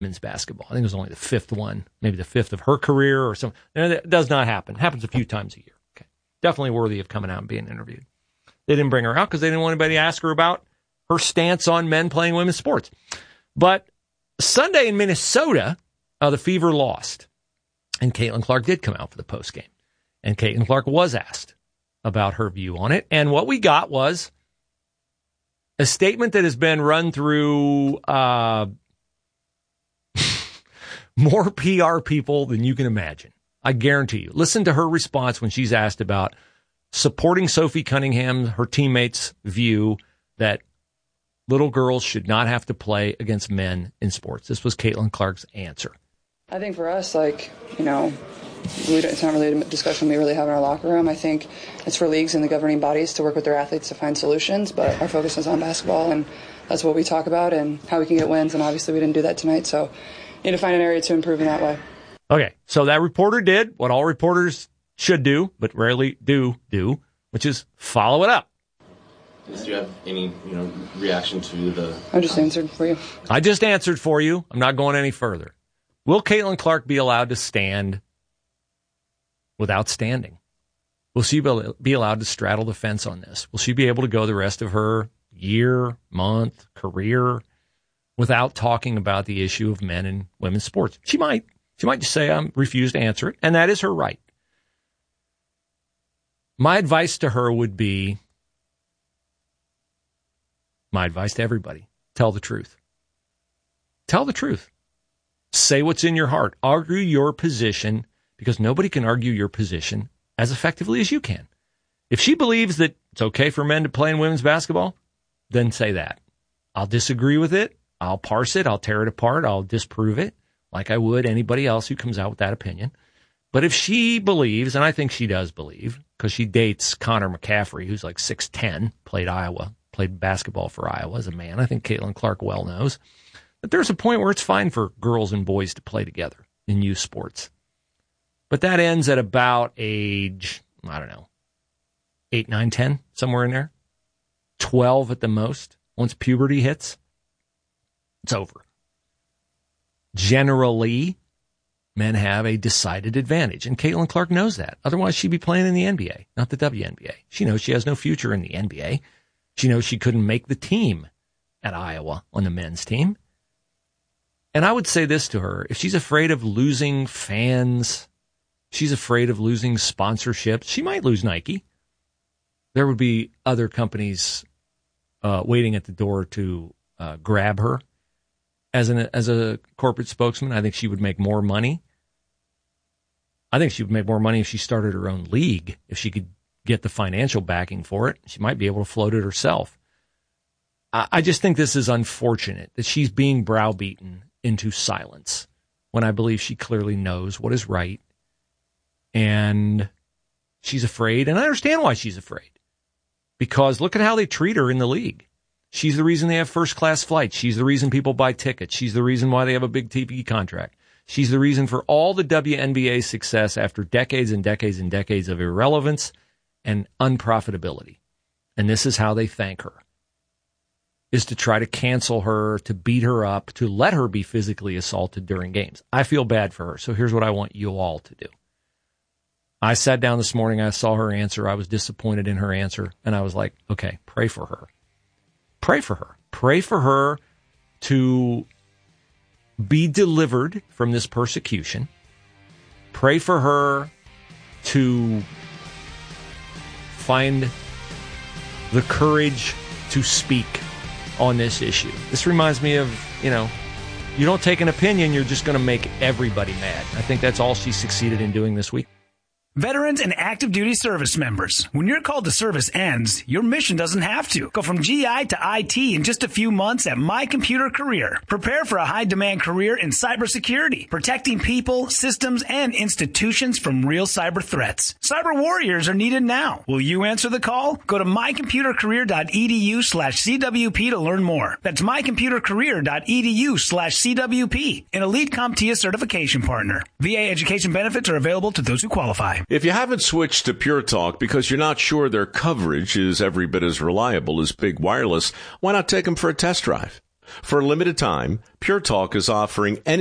men's basketball. I think it was only the fifth one, maybe the fifth of her career or something. It does not happen. It happens a few times a year. Okay. Definitely worthy of coming out and being interviewed. They didn't bring her out because they didn't want anybody to ask her about her stance on men playing women's sports. But Sunday in Minnesota, the Fever lost. And Caitlin Clark did come out for the postgame. And Caitlin Clark was asked about her view on it. And what we got was a statement that has been run through more PR people than you can imagine. I guarantee you. Listen to her response when she's asked about supporting Sophie Cunningham, her teammates' view that little girls should not have to play against men in sports. This was Caitlin Clark's answer. I think for us, it's not really a discussion we really have in our locker room. I think it's for leagues and the governing bodies to work with their athletes to find solutions, but our focus is on basketball, and that's what we talk about and how we can get wins, and obviously we didn't do that tonight, so need to find an area to improve in that way. Okay, so that reporter did what all reporters should do, but rarely do, which is follow it up. Do you have any, reaction to the... I just answered for you. I just answered for you. I'm not going any further. Will Caitlin Clark be allowed to stand without standing? Will she be allowed to straddle the fence on this? Will she be able to go the rest of her year, month, career without talking about the issue of men and women's sports? She might. She might just say, I refuse to answer it, and that is her right. My advice to her would be, my advice to everybody, tell the truth. Tell the truth. Say what's in your heart. Argue your position, because nobody can argue your position as effectively as you can. If she believes that it's okay for men to play in women's basketball, then say that. I'll disagree with it. I'll parse it. I'll tear it apart. I'll disprove it like I would anybody else who comes out with that opinion. But if she believes, and I think she does believe, because she dates Connor McCaffrey, who's like 6'10", played basketball for Iowa as a man. I think Caitlin Clark well knows that there's a point where it's fine for girls and boys to play together in youth sports. But that ends at about age, 8, 9, 10, somewhere in there. 12 at the most. Once puberty hits, it's over. Generally, men have a decided advantage, and Caitlin Clark knows that. Otherwise, she'd be playing in the NBA, not the WNBA. She knows she has no future in the NBA. She knows she couldn't make the team at Iowa on the men's team. And I would say this to her, if she's afraid of losing fans, she's afraid of losing sponsorships, she might lose Nike. There would be other companies waiting at the door to grab her as a corporate spokesman. I think she would make more money. I think she would make more money if she started her own league, if she could get the financial backing for it. She might be able to float it herself. I just think this is unfortunate that she's being browbeaten into silence when I believe she clearly knows what is right. And she's afraid, and I understand why she's afraid. Because look at how they treat her in the league. She's the reason they have first-class flights. She's the reason people buy tickets. She's the reason why they have a big TV contract. She's the reason for all the WNBA success after decades and decades and decades of irrelevance and unprofitability. And this is how they thank her, is to try to cancel her, to beat her up, to let her be physically assaulted during games. I feel bad for her, so here's what I want you all to do. I sat down this morning, I saw her answer, I was disappointed in her answer, and I was like, okay, pray for her. Pray for her. Pray for her to be delivered from this persecution. Pray for her to find the courage to speak on this issue. This reminds me of, you don't take an opinion, you're just going to make everybody mad. I think that's all she succeeded in doing this week. Veterans and active duty service members, when your call to service ends, your mission doesn't have to. Go from GI to IT in just a few months at My Computer Career. Prepare for a high-demand career in cybersecurity, protecting people, systems, and institutions from real cyber threats. Cyber warriors are needed now. Will you answer the call? Go to mycomputercareer.edu/CWP to learn more. That's mycomputercareer.edu/CWP, an elite CompTIA certification partner. VA education benefits are available to those who qualify. If you haven't switched to Pure Talk because you're not sure their coverage is every bit as reliable as big wireless, why not take them for a test drive? For a limited time, Pure Talk is offering any